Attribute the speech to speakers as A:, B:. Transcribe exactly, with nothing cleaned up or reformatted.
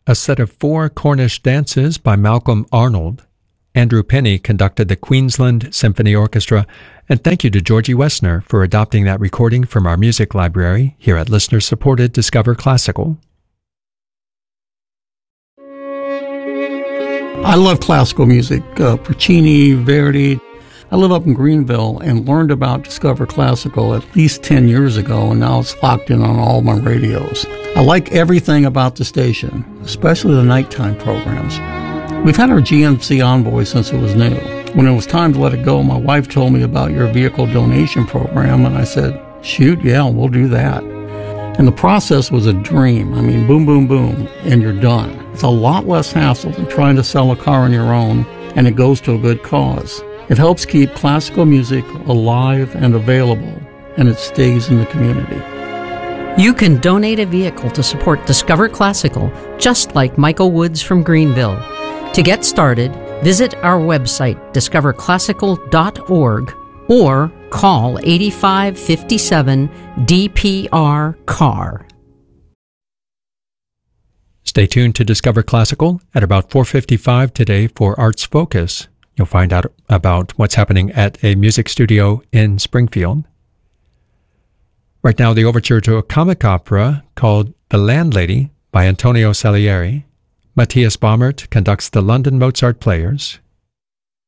A: a set of four Cornish dances by Malcolm Arnold. Andrew Penny conducted the Queensland Symphony Orchestra, and thank you to Georgie Wessner for adopting that recording from our music library here at listener-supported Discover Classical.
B: I love classical music, uh, Puccini, Verdi. I live up in Greenville and learned about Discover Classical at least ten years ago, and now it's locked in on all my radios. I like everything about the station, especially the nighttime programs. We've had our G M C Envoy since it was new. When it was time to let it go, my wife told me about your vehicle donation program, and I said, shoot, yeah, we'll do that. And the process was a dream. I mean, boom, boom, boom, and you're done. It's a lot less hassle than trying to sell a car on your own, and it goes to a good cause. It helps keep classical music alive and available, and it stays in the community.
C: You can donate a vehicle to support Discover Classical, just like Michael Woods from Greenville. To get started, visit our website, discover classical dot org, or call eighty-five fifty-seven D P R C A R.
A: Stay tuned to Discover Classical at about four fifty-five today for Arts Focus. You'll find out about what's happening at a music studio in Springfield. Right now, the overture to a comic opera called The Landlady by Antonio Salieri. Matthias Baumert conducts the London Mozart Players.